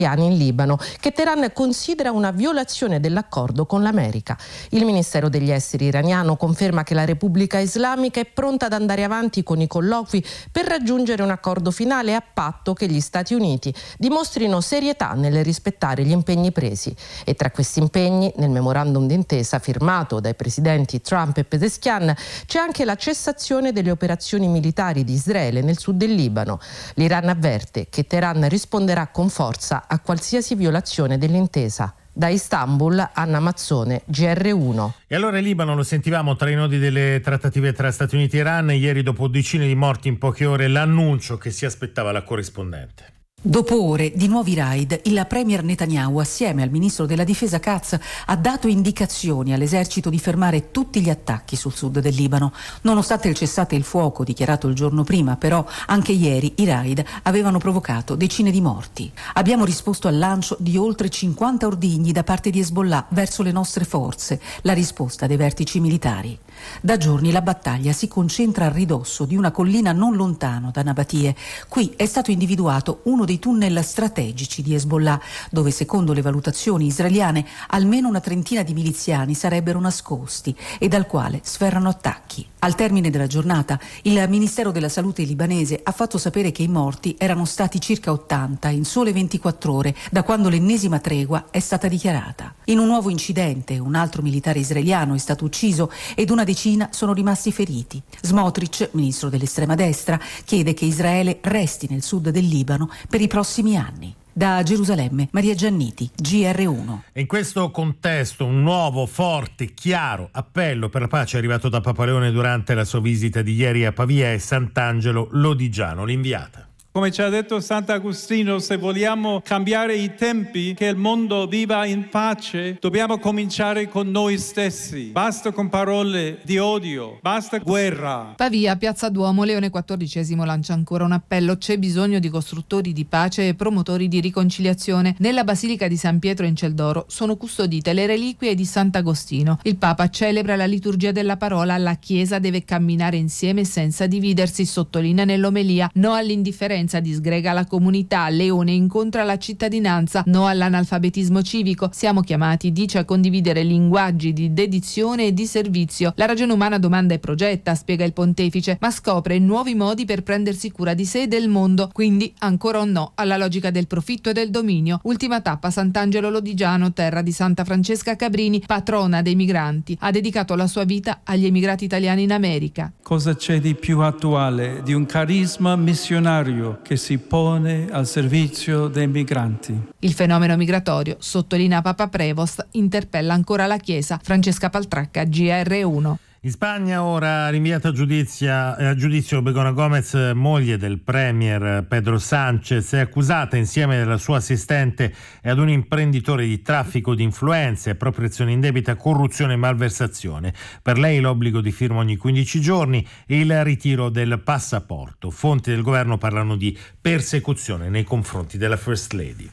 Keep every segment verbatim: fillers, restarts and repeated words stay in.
in Libano, che Teheran considera una violazione dell'accordo con l'America. Il Ministero degli Esteri iraniano conferma che la Repubblica Islamica è pronta ad andare avanti con i colloqui per raggiungere un accordo finale, a patto che gli Stati Uniti dimostrino serietà nel rispettare gli impegni presi. E tra questi impegni, nel memorandum d'intesa firmato dai presidenti Trump e Pezeshkian, c'è anche la cessazione delle operazioni militari di Israele nel sud del Libano. L'Iran avverte che Teheran risponderà con forza a qualsiasi violazione dell'intesa. Da Istanbul, Anna Mazzone, G R uno. E allora il Libano lo sentivamo tra i nodi delle trattative tra Stati Uniti e Iran. Ieri, dopo decine di morti in poche ore, l'annuncio che si aspettava la corrispondente. Dopo ore di nuovi raid, il premier Netanyahu, assieme al ministro della difesa Katz, ha dato indicazioni all'esercito di fermare tutti gli attacchi sul sud del Libano. Nonostante il cessate il fuoco dichiarato il giorno prima, però, anche ieri i raid avevano provocato decine di morti. Abbiamo risposto al lancio di oltre cinquanta ordigni da parte di Hezbollah verso le nostre forze, la risposta dei vertici militari. Da giorni la battaglia si concentra a ridosso di una collina non lontano da Nabatie. Qui è stato individuato uno dei tunnel strategici di Hezbollah, dove secondo le valutazioni israeliane almeno una trentina di miliziani sarebbero nascosti e dal quale sferrano attacchi. Al termine della giornata il Ministero della Salute libanese ha fatto sapere che i morti erano stati circa ottanta in sole ventiquattro ore da quando l'ennesima tregua è stata dichiarata. In un nuovo incidente un altro militare israeliano è stato ucciso ed una decina sono rimasti feriti. Smotrich, ministro dell'estrema destra, chiede che Israele resti nel sud del Libano per i prossimi anni. Da Gerusalemme, Maria Gianniti, G R uno. In questo contesto un nuovo, forte, chiaro appello per la pace è arrivato da Papa Leone durante la sua visita di ieri a Pavia e Sant'Angelo Lodigiano, l'inviata. Come ci ha detto Sant'Agostino, se vogliamo cambiare i tempi, che il mondo viva in pace, dobbiamo cominciare con noi stessi. Basta con parole di odio, basta guerra. Pavia, Piazza Duomo, Leone quattordicesimo lancia ancora un appello. C'è bisogno di costruttori di pace e promotori di riconciliazione. Nella Basilica di San Pietro in Celdoro sono custodite le reliquie di Sant'Agostino. Il Papa celebra la liturgia della parola. La Chiesa deve camminare insieme senza dividersi, sottolinea nell'omelia. No all'indifferenza, disgrega la comunità. Leone incontra la cittadinanza. No all'analfabetismo civico. Siamo chiamati, dice, a condividere linguaggi di dedizione e di servizio. La ragione umana domanda e progetta, spiega il pontefice, ma scopre nuovi modi per prendersi cura di sé e del mondo. Quindi ancora un no alla logica del profitto e del dominio. Ultima tappa, Sant'Angelo Lodigiano, terra di Santa Francesca Cabrini, patrona dei migranti. Ha dedicato la sua vita agli emigrati italiani in America. Cosa c'è di più attuale di un carisma missionario che si pone al servizio dei migranti? Il fenomeno migratorio, sottolinea Papa Prevost, interpella ancora la Chiesa. Francesca Paltracca, G R uno. In Spagna ora rinviata a giudizio, a giudizio Begona Gomez, moglie del premier Pedro Sánchez, è accusata insieme alla sua assistente e ad un imprenditore di traffico di influenze, appropriazione indebita, corruzione e malversazione. Per lei l'obbligo di firma ogni quindici giorni e il ritiro del passaporto. Fonti del governo parlano di persecuzione nei confronti della First Lady.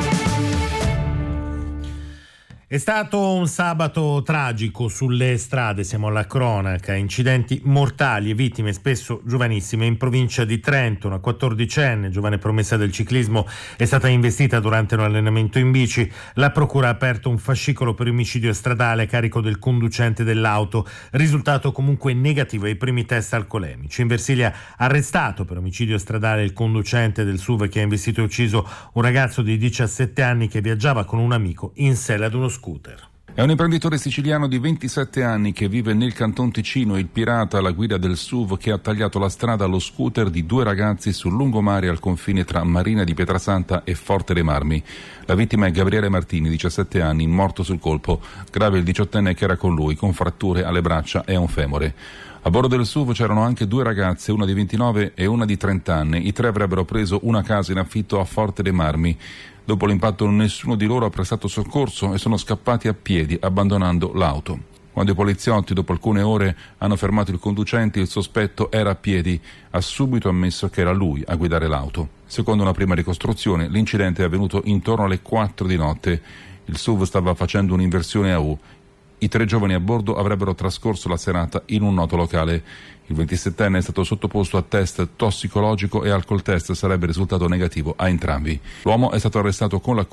È stato un sabato tragico sulle strade, siamo alla cronaca, incidenti mortali e vittime spesso giovanissime. In provincia di Trento una quattordicenne, giovane promessa del ciclismo, è stata investita durante un allenamento in bici. La procura ha aperto un fascicolo per omicidio stradale a carico del conducente dell'auto, risultato comunque negativo ai primi test alcolemici. In Versilia arrestato per omicidio stradale il conducente del S U V che ha investito e ucciso un ragazzo di diciassette anni che viaggiava con un amico in sella ad uno scooter. È un imprenditore siciliano di ventisette anni che vive nel Canton Ticino, il pirata alla guida del S U V che ha tagliato la strada allo scooter di due ragazzi sul lungomare al confine tra Marina di Pietrasanta e Forte dei Marmi. La vittima è Gabriele Martini, diciassette anni, morto sul colpo. Grave il diciottenne che era con lui, con fratture alle braccia e a un femore. A bordo del S U V c'erano anche due ragazze, una di ventinove e una di trenta anni. I tre avrebbero preso una casa in affitto a Forte dei Marmi. Dopo l'impatto nessuno di loro ha prestato soccorso e sono scappati a piedi abbandonando l'auto. Quando i poliziotti dopo alcune ore hanno fermato il conducente, il sospetto era a piedi. Ha subito ammesso che era lui a guidare l'auto. Secondo una prima ricostruzione, l'incidente è avvenuto intorno alle quattro di notte. Il S U V stava facendo un'inversione a U. I tre giovani a bordo avrebbero trascorso la serata in un noto locale. Il ventisettenne è stato sottoposto a test tossicologico e alcol test sarebbe risultato negativo a entrambi. L'uomo è stato arrestato con la